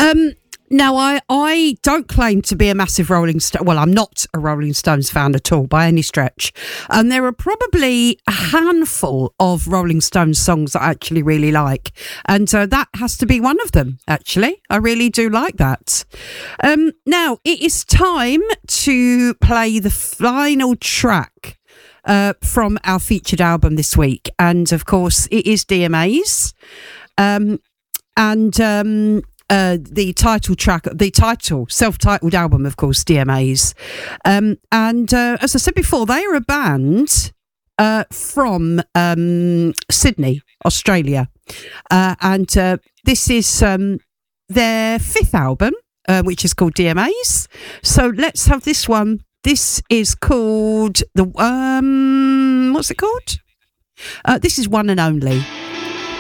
Now, I don't claim to be a massive Rolling Stone. Well, I'm not a Rolling Stones fan at all by any stretch. And there are probably a handful of Rolling Stones songs that I actually really like. And that has to be one of them, actually. I really do like that. Now, it is time to play the final track from our featured album this week. And, of course, it is DMA's. The title track, self-titled album, of course, DMA's. As I said before, they are a band from Sydney, Australia. This is their fifth album, which is called DMA's. So let's have this one. This is called what's it called? This is One and Only.